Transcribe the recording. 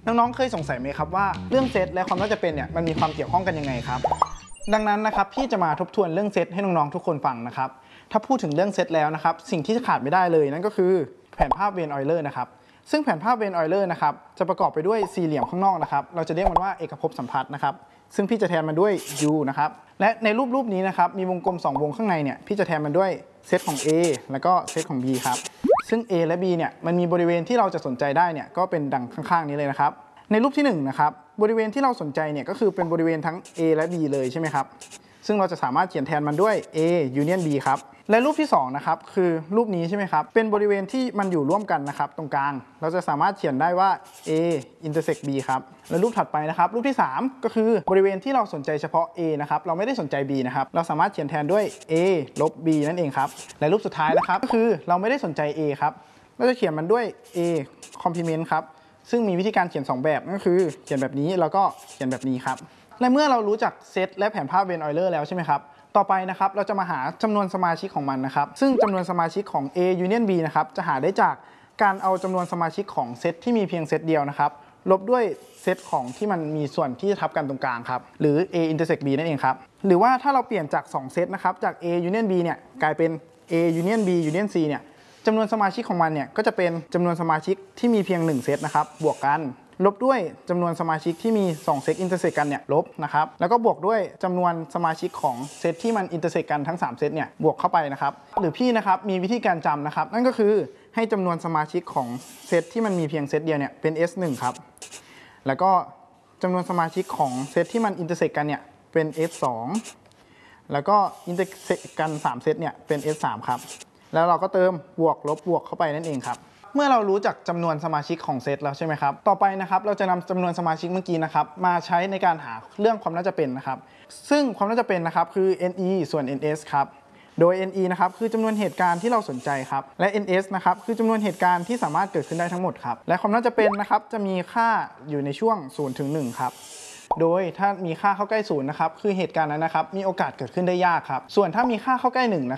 น้องๆเคยสงสัยไหมครับว่าเรื่องเซตและความน่าจะเป็นเนี่ยมันมีความเกี่ยวข้องกันยังไงครับดังนั้นนะครับพี่จะมาทบทวนเรื่องเซตให้น้องๆทุกคนฟังนะครับถ้าพูดถึงเรื่องเซตแล้วนะครับสิ่งที่จะขาดไม่ได้เลยนั่นก็คือแผนภาพเวนออยเลอร์นะครับซึ่งแผนภาพเวนออยเลอร์นะครับจะประกอบไปด้วยสี่เหลี่ยมข้างนอกนะครับเราจะเรียกมันว่าเอกภพสัมพัทธ์นะครับซึ่งพี่จะแทนมันด้วย u นะครับและในรูปนี้นะครับมีวงกลม2วงข้างในเนี่ยพี่จะแทนมันด้วยเซตของ A แล้วก็เซตของ B ครับซึ่ง A และ B เนี่ยมันมีบริเวณที่เราจะสนใจได้เนี่ยก็เป็นดังข้างๆนี้เลยนะครับในรูปที่1นะครับบริเวณที่เราสนใจเนี่ยก็คือเป็นบริเวณทั้ง A และ B เลยใช่ไหมครับซึ่งเราจะสามารถเขียนแทนมันด้วย A union B ครับและรูปที่2นะครับคือรูปนี้ใช่ไหมครับเป็นบริเวณที่มันอยู่ร่วมกันนะครับตรงกลางเราจะสามารถเขียนได้ว่า A intersect B ครับและรูปถัดไปนะครับรูปที่3ก็คือบริเวณที่เราสนใจเฉพาะ A นะครับเราไม่ได้สนใจ B นะครับเราสามารถเขียนแทนด้วย A ลบ B นั่นเองครับและรูปสุดท้ายนะครับก็คือเราไม่ได้สนใจ A ครับเราจะเขียนมันด้วย A complement ครับซึ่งมีวิธีการเขียน2แบบก็คือเขียนแบบนี้แล้วก็เขียนแบบนี้ครับและเมื่อเรารู้จักเซตและแผนภาพเวนออยเลอร์แล้วใช่ไหมครับต่อไปนะครับเราจะมาหาจำนวนสมาชิกของมันนะครับซึ่งจำนวนสมาชิกของ A union B นะครับจะหาได้จากการเอาจำนวนสมาชิกของเซตที่มีเพียงเซตเดียวนะครับลบด้วยเซตของที่มันมีส่วนที่ทับกันตรงกลางครับหรือ A intersect B นั่นเองครับหรือว่าถ้าเราเปลี่ยนจาก2เซตนะครับจาก A union B เนี่ยกลายเป็น A union B union C เนี่ยจำนวนสมาชิกของมันเนี่ยก็จะเป็นจำนวนสมาชิกที่มีเพียง1เซตนะครับบวกกันลบด้วยจำนวนสมาชิกที่มี2เซตอินเตอร์เซกกันเนี่ยลบนะครับแล้วก็บวกด้วยจำนวนสมาชิกของเซตที่มันอินเตอร์เซกกันทั้ง3เซตเนี่ยบวกเข้าไปนะครับหรือพี่นะครับมีวิธีการจำนะครับนั่นก็คือให้จำนวนสมาชิกของเซตที่มันมีเพียงเซตเดียวเนี่ยเป็น S1 ครับแล้วก็จำนวนสมาชิกของเซตที่มันอินเตอร์เซกกันเนี่ยเป็น S2 แล้วก็อินเตอร์เซกกัน3เซตเนี่ยเป็น S3 ครับแล้วเราก็เติมบวกลบบวกเข้าไปนั่นเองครับเมื่อเรารู้จักจำนวนสมาชิกของเซตแล้วใช่ไหมครับต่อไปนะครับเราจะนำจำนวนสมาชิกเมื่อกี้นะครับมาใช้ในการหาเรื่องความน่าจะเป็นนะครับซึ่งความน่าจะเป็นนะครับคือ ne ส่วน ns ครับโดย ne นะครับคือจำนวนเหตุการณ์ที่เราสนใจครับและ ns นะครับคือจำนวนเหตุการณ์ที่สามารถเกิดขึ้นได้ทั้งหมดครับและความน่าจะเป็นนะครับจะมีค่าอยู่ในช่วง0 ถึง 1ครับโดยถ้ามีค่าเข้าใกล้0นะครับคือเหตุการณ์นั้นนะครับมีโอกาสเกิดขึ้นได้ยากครับส่วนถ้ามีค่าเข้าใกล้1